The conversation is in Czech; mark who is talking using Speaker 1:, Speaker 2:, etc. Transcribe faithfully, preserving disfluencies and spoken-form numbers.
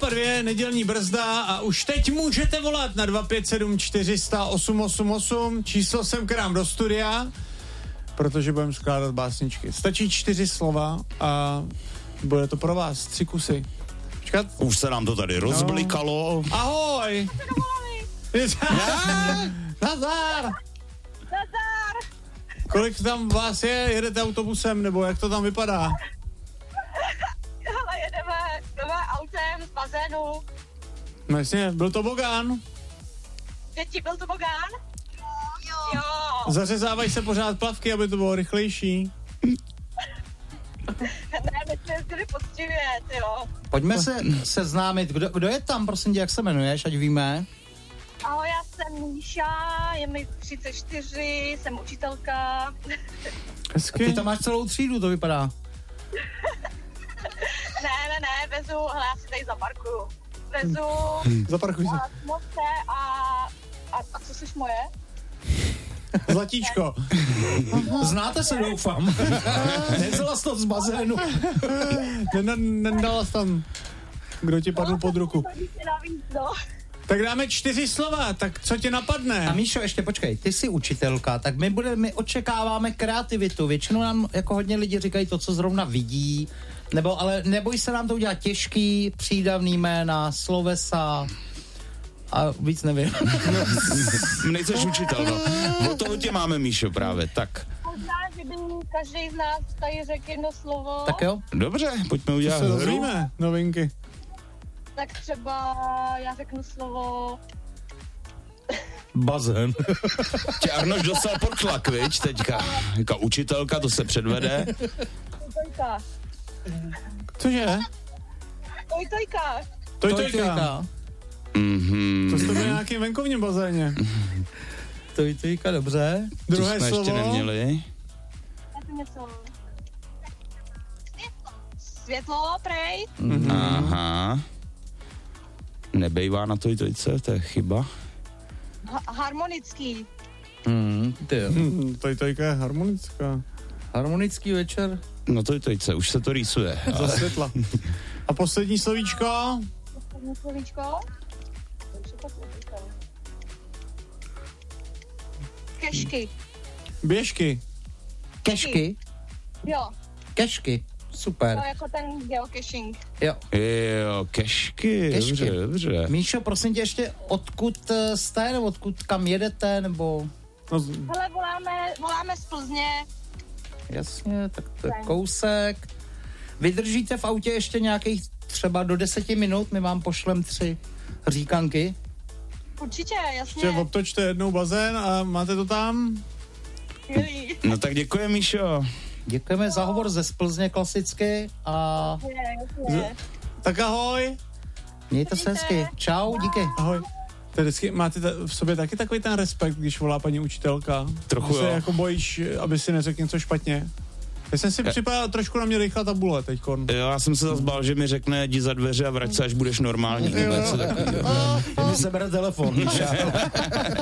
Speaker 1: nula dva, nedělní brzda a už teď můžete volat na dva pět sedm čtyři sta osm osm osm, číslo sem k nám do studia, protože budeme skládat básničky. Stačí čtyři slova a bude to pro vás tři kusy. Počkat.
Speaker 2: Už se nám to tady rozblikalo.
Speaker 1: No. Ahoj! Nazar!
Speaker 3: Nazar!
Speaker 1: Kolik tam vás je? Jedete autobusem, nebo jak to tam vypadá?
Speaker 3: Ale jedeme, jdeme autem z bazénu.
Speaker 1: No jasně, byl to Bogán.
Speaker 3: Děti, byl to Bogán? Jo. Jo.
Speaker 1: Zařezávají se pořád plavky, aby to bylo rychlejší.
Speaker 3: Ne, my jsme jezdili poctivě, jo.
Speaker 4: Pojďme se seznámit. Kdo, kdo je tam, prosím tě, jak se jmenuješ, ať víme?
Speaker 3: Ahoj, já jsem Míša, je mi třicet čtyři, jsem učitelka.
Speaker 1: Hezky.
Speaker 4: Ty tam máš celou třídu, to vypadá.
Speaker 3: Ne, ne, ne, vezu, hele, já si tady zaparkuju. Vezu
Speaker 1: Zaparkuj se.
Speaker 3: a moce a, a, a co jsi moje?
Speaker 1: Zlatíčko.
Speaker 4: Znáte se, doufám. Nevzala jsi to z bazénu.
Speaker 1: Nedala jsi tam, kdo ti padl pod ruku.
Speaker 3: No.
Speaker 1: Tak dáme čtyři slova, tak co tě napadne?
Speaker 4: A Míšo, ještě počkej, ty jsi učitelka, tak my budeme, my očekáváme kreativitu. Většinou nám jako hodně lidi říkají to, co zrovna vidí, nebo ale neboj se nám to udělat těžký, přídavný jména, slovesa a víc nevím.
Speaker 2: Nejseš učitel, no. O toho tě máme, Míšo, právě, tak.
Speaker 3: Možná, že by každý z nás tady řekl jedno slovo.
Speaker 4: Tak jo.
Speaker 2: Dobře, pojďme
Speaker 1: Co
Speaker 2: udělat
Speaker 1: se
Speaker 2: hru.
Speaker 1: dozvíme? Novinky.
Speaker 3: Tak třeba já řeknu slovo...
Speaker 4: Bazén.
Speaker 2: Tě Arnoš dostal pod tlak, viď, teďka. Jaká učitelka, to se předvede.
Speaker 3: Tojtojka.
Speaker 1: Cože?
Speaker 3: Tojtojka.
Speaker 1: Tojtojka.
Speaker 2: Mhm.
Speaker 1: To jste byli na nějakým venkovním bazéně.
Speaker 4: Tojtojka, dobře.
Speaker 1: Druhé
Speaker 2: to jsme
Speaker 1: slovo.
Speaker 2: ještě neměli.
Speaker 3: Já to něco... Světlo. Světlo, prej.
Speaker 2: Mm-hmm. Aha. Nebejvá na toj tojce, to je chyba.
Speaker 3: Ha- harmonický.
Speaker 4: Hmm, ty jo.
Speaker 1: Hmm, Tojtojka je harmonická.
Speaker 4: Harmonický večer.
Speaker 2: No toj tojce, už se to rýsuje.
Speaker 1: Za světla. A poslední slovíčko?
Speaker 3: Poslední slovíčko. Takže to slovíčko. Kešky.
Speaker 1: Běžky.
Speaker 4: Kešky.
Speaker 3: Jo,
Speaker 4: Kešky. Super.
Speaker 3: to jako ten geocaching.
Speaker 4: Jo.
Speaker 2: Jo, kešky,
Speaker 4: Kešky.
Speaker 2: dobře, dobře.
Speaker 4: Míšo, prosím tě ještě, odkud eh, jste, nebo odkud kam jedete, nebo...
Speaker 1: No,
Speaker 3: Hele, voláme, voláme z Plzně.
Speaker 4: Jasně, tak to je kousek. Vydržíte v autě ještě nějakých třeba do deseti minut, my vám pošlem tři říkanky.
Speaker 3: Určitě, jasně.
Speaker 1: ještě obtočte jednou bazén a máte to tam?
Speaker 3: Skvělý.
Speaker 2: No tak děkuji, Míšo.
Speaker 4: Děkujeme za hovor ze Splzně klasicky a
Speaker 3: Jasně.
Speaker 1: Tak ahoj.
Speaker 4: mějte se hezky. Čau, díky.
Speaker 1: Ahoj. To vždycky, máte ta, v sobě taky takový ten respekt, když volá paní učitelka?
Speaker 2: Trochu
Speaker 1: Že se
Speaker 2: jo.
Speaker 1: jako bojíš, aby si neřekl něco špatně? Já jsem si připadal trošku na mě rychlá tabule teďkon.
Speaker 2: Jo, já jsem se zase bál, že mi řekne, jdi za dveře a vrať se, až budeš normální. Nebo něco takového.
Speaker 4: Mi sebere telefon.